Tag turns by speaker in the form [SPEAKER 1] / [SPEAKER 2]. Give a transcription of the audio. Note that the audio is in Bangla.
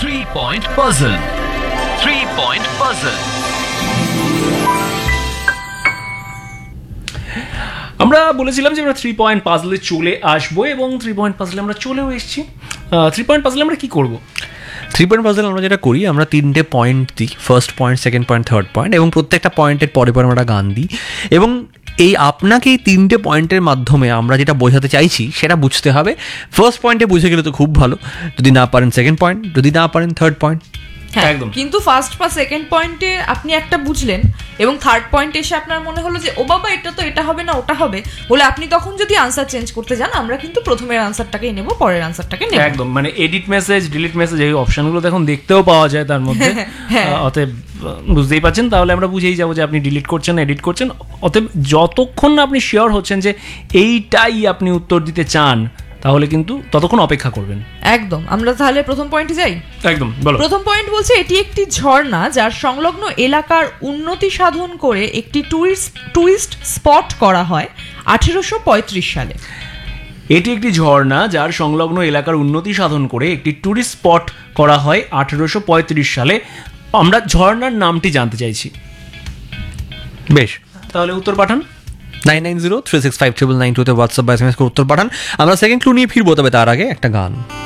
[SPEAKER 1] 3-point puzzle. 3-point puzzle. আমরা বলেছিলাম যে আমরা 3-point puzzle চলে আসবো এবং 3-point puzzle আমরা চলেও এসেছি। 3-point puzzle আমরা কি করব?
[SPEAKER 2] 3-point puzzle আমরা যেটা করি, আমরা 3টে পয়েন্ট দিই, first point, second point, third point, এবং প্রত্যেকটা পয়েন্টের পরে পরে আমরা গান দিই এবং আপনাকে এই 3টে পয়েন্টের মাধ্যমে আমরা যেটা বোঝাতে চাইছি সেটা বুঝতে হবে। ফার্স্ট পয়েন্টে বুঝে গেলে তো খুব ভালো, যদি না পারেন সেকেন্ড পয়েন্ট, যদি না পারেন থার্ড পয়েন্ট।
[SPEAKER 3] একদম। কিন্তু ফার্স্ট বা সেকেন্ড পয়েন্টে আপনি একটা বুঝলেন এবং থার্ড পয়েন্টে এসে আপনার মনে হলো যে ও বাবা এটা তো এটা হবে না ওটা হবে বলে আপনি তখন যদি আনসার চেঞ্জ করতে যান, আমরা কিন্তু প্রথমের আনসারটাকেই নেব, পরের আনসারটাকে নেব।
[SPEAKER 1] একদম, মানে এডিট মেসেজ, ডিলিট মেসেজ, এই অপশনগুলো এখন দেখতেও পাওয়া যায় তার মধ্যে। অতএব বুঝতেই পারছেন, তাহলে আমরা বুঝেই যাবো যে আপনি ডিলিট করছেন, এডিট করছেন। অতএব যতক্ষণ না আপনি শিওর হচ্ছেন যে এইটাই আপনি উত্তর দিতে চান, তাহলে কিন্তু ততক্ষণ অপেক্ষা করবেন।
[SPEAKER 3] একদম। আমরা তাহলে প্রথম পয়েন্টে যাই।
[SPEAKER 1] একদম, বলো।
[SPEAKER 3] প্রথম পয়েন্ট বলছে এটি একটি ঝর্ণা যার সংলগ্ন এলাকার উন্নতি সাধন করে একটি টুরিস্ট স্পট করা হয় 1835 সালে।
[SPEAKER 1] এটি একটি ঝর্ণা যার সংলগ্ন এলাকার উন্নতি সাধন করে একটি টুরিস্ট স্পট করা হয় 1835 সালে। আমরা ঝর্ণার নামটি জানতে চাইছি।
[SPEAKER 2] বেশ,
[SPEAKER 1] তাহলে উত্তর পাঠান
[SPEAKER 2] 990365999 তে হোয়াটসঅ্যাপ বা SMS করে উত্তর পাঠান। আমরা সেকেন্ড ক্লু নিয়ে ফিরবো, তবে তার আগে একটা গান।